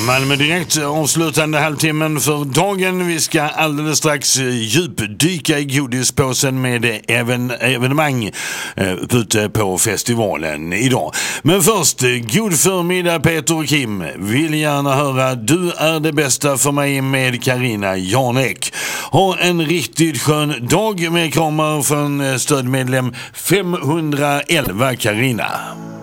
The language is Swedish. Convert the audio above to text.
Malmö direkt avslutande halvtimmen för dagen. Vi ska alldeles strax djupdyka i godispåsen med evenemang ute på festivalen idag. Men först, god förmiddag Peter och Kim. Vill gärna höra Du är det bästa för mig med Carina Jarnek. Ha en riktigt skön dag med kramar från stödmedlem 511 Carina.